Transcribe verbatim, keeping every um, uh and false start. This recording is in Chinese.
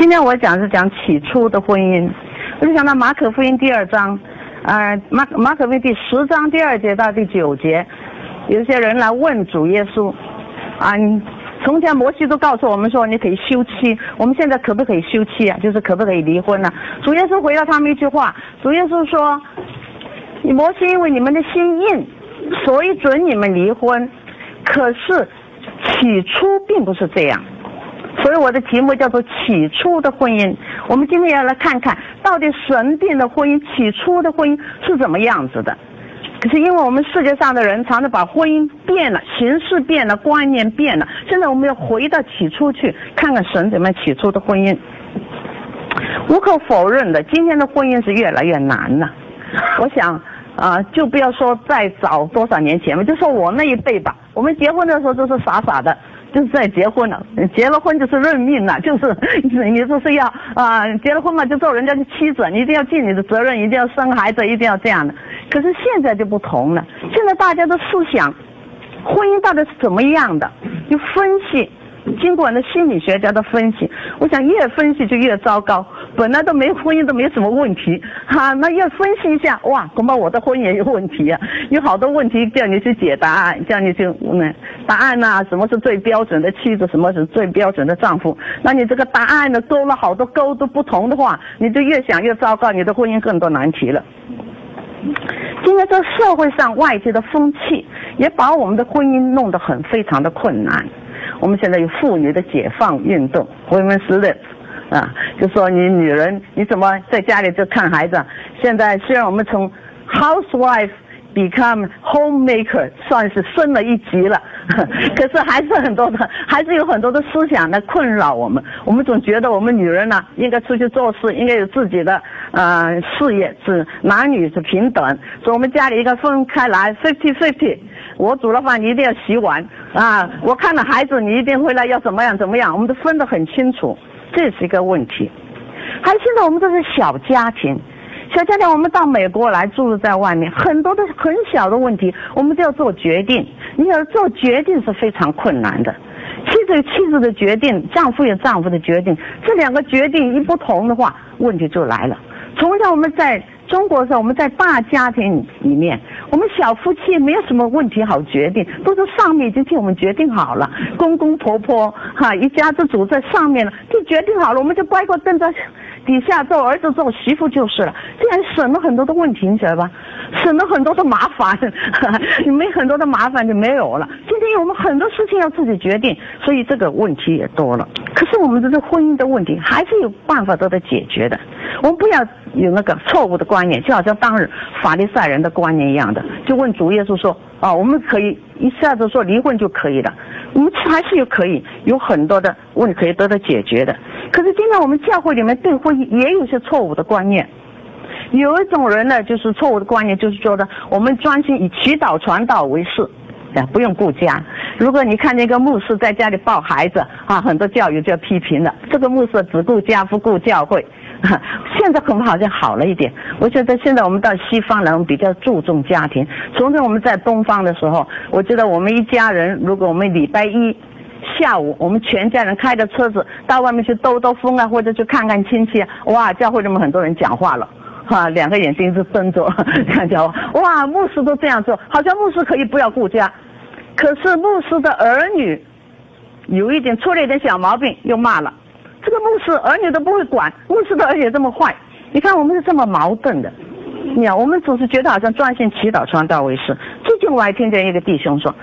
今天我讲是讲起初的婚姻，我就想到马可福音第二章，呃，马马可福音第十章第二节到第九节，有些人来问主耶稣，啊，从前摩西都告诉我们说你可以休妻，我们现在可不可以休妻啊？就是可不可以离婚呢、啊？主耶稣回答他们一句话，主耶稣说，摩西因为你们的心硬，所以准你们离婚，可是起初并不是这样。所以我的题目叫做起初的婚姻。我们今天要来看看到底神定的婚姻，起初的婚姻是怎么样子的。可是因为我们世界上的人常常把婚姻变了，形式变了，观念变了，现在我们要回到起初去看看神怎么样起初的婚姻。无可否认的，今天的婚姻是越来越难了。我想啊、呃，就不要说再早多少年前吧，就说我那一辈吧，我们结婚的时候都是傻傻的，就是在结婚了，结了婚就是认命了，就是你就是要啊、呃，结了婚嘛就做人家的妻子，你一定要尽你的责任，一定要生孩子，一定要这样的。可是现在就不同了，现在大家的思想，婚姻到底是怎么样的，就分析。经过那心理学家的分析，我想越分析就越糟糕。本来都没婚姻都没什么问题，哈、啊，那越分析一下，哇，恐怕我的婚姻也有问题啊！有好多问题叫你去解答案，叫你去嗯答案呐、啊，什么是最标准的妻子，什么是最标准的丈夫？那你这个答案呢勾了好多勾都不同的话，你就越想越糟糕，你的婚姻更多难题了。今天这社会上外界的风气也把我们的婚姻弄得很非常的困难。我们现在有妇女的解放运动 ，Women's Lib， 啊，就说你女人你怎么在家里就看孩子？现在虽然我们从 housewife become homemaker 算是升了一级了，可是还是很多的，还是有很多的思想来困扰我们。我们总觉得我们女人呢、啊，应该出去做事，应该有自己的呃事业，是男女是平等，所以我们家里应该分开来 fifty fifty。我煮了饭你一定要洗碗啊！我看了孩子你一定回来要怎么样怎么样，我们都分得很清楚，这是一个问题。还有现在我们都是小家庭，小家庭我们到美国来住在外面，很多的很小的问题我们都要做决定，你要做决定是非常困难的。妻子有妻子的决定，丈夫有丈夫的决定，这两个决定一不同的话，问题就来了。从小我们在中国的时候，我们在大家庭里面，我们小夫妻没有什么问题好决定，都是上面已经替我们决定好了，公公婆婆哈一家之主在上面了，就决定好了，我们就乖乖跟在底下做儿子做媳妇就是了，这样省了很多的问题，你晓得吧？省了很多的麻烦，你没很多的麻烦就没有了。今天我们很多事情要自己决定，所以这个问题也多了。可是我们这个婚姻的问题还是有办法得到解决的。我们不要有那个错误的观念，就好像当日法利赛人的观念一样的，就问主耶稣说啊，我们可以一下子说离婚就可以了，我们还是有可以有很多的问题可以得到解决的。可是今天我们教会里面对婚姻也有些错误的观念。有一种人呢，就是错误的观念，就是说的我们专心以祈祷传道为事，不用顾家。如果你看见一个牧师在家里抱孩子啊，很多教友就要批评了，这个牧师只顾家不顾教会。现在可能好像好了一点，我觉得现在我们到西方来，我们比较注重家庭。从前我们在东方的时候，我觉得我们一家人，如果我们礼拜一下午我们全家人开着车子到外面去兜兜风啊，或者去看看亲戚啊，哇，教会里面很多人讲话了。哈、啊，两个眼睛是瞪着看讲话，哇，牧师都这样做，好像牧师可以不要顾家，可是牧师的儿女有一点出了一点小毛病，又骂了。这个牧师儿女都不会管，牧师的儿女这么坏，你看我们是这么矛盾的。你看，我们总是觉得好像专心祈祷传道为事。最近我还听见一个弟兄说，